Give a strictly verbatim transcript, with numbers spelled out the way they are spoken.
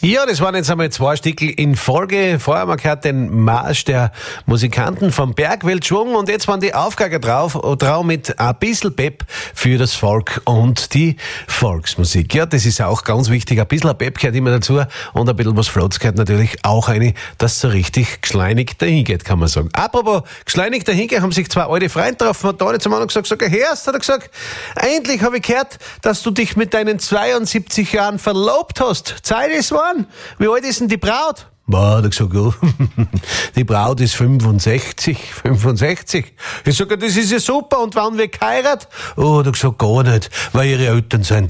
Ja, das waren jetzt einmal zwei Stickel in Folge. Vorher haben wir gehört den Marsch der Musikanten vom Bergweltschwung und jetzt waren die Aufgabe drauf, drauf mit ein bisschen Pep für das Volk und die Volksmusik. Ja, das ist auch ganz wichtig. Ein bisschen Pep gehört immer dazu und ein bisschen was Floats gehört natürlich auch rein, dass es so richtig geschleunigt dahin geht, kann man sagen. Apropos geschleunigt dahin geht, haben sich zwei alte Freunde getroffen und da hat zum anderen gesagt, sag, Herrst, hat er gesagt, endlich habe ich gehört, dass du dich mit deinen zweiundsiebzig Jahren verlobt hast. Zeit ist wann? Wie alt ist denn die Braut? Boah, hat er gesagt, ja. Die Braut ist fünfundsechzig, fünfundsechzig. Ich sage, das ist ja super, und wann wir geheiratet? Oh, hat er gesagt, gar nicht, weil ihre Eltern sind